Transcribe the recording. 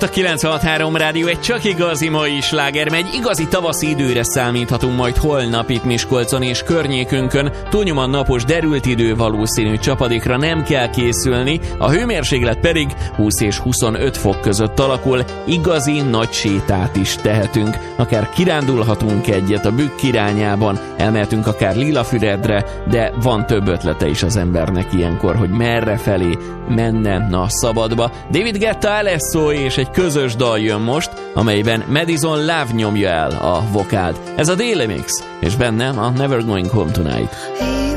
A 96.3 Rádió egy csak igazi mai sláger megy, igazi tavaszi időre számíthatunk majd holnap itt Miskolcon és környékünkön. Túlnyomóan napos, derült idő, valószínű csapadékra nem kell készülni, a hőmérséklet pedig 20 és 25 fok között alakul, igazi nagy sétát is tehetünk. Akár kirándulhatunk egyet a Bükk irányában, elmehetünk akár Lilafüredre, de van több ötlete is az embernek ilyenkor, hogy merre felé menne a szabadba. David Guetta, Alesso és egy közös dal jön most, amelyben Madison Love nyomja el a vokált. Ez a Daily Mix, és benne a Never Going Home Tonight.